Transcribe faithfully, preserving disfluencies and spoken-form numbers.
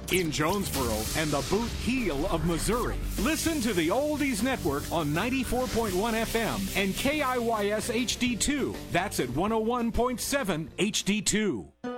in Jonesboro and the Boot Heel of Missouri. Listen to the Oldies Network on ninety-four point one F M and K I Y S H D two. That's at one oh one point seven H D two.